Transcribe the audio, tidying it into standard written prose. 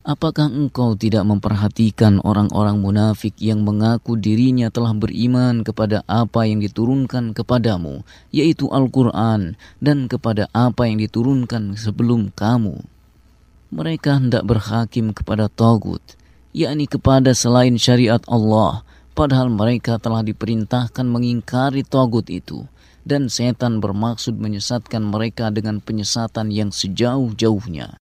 Apakah engkau tidak memperhatikan orang-orang munafik yang mengaku dirinya telah beriman kepada apa yang diturunkan kepadamu, yaitu Al-Quran, dan kepada apa yang diturunkan sebelum kamu? Mereka hendak berhakim kepada tagut, yakni kepada selain syariat Allah, padahal mereka telah diperintahkan mengingkari tagut itu, dan setan bermaksud menyesatkan mereka dengan penyesatan yang sejauh-jauhnya.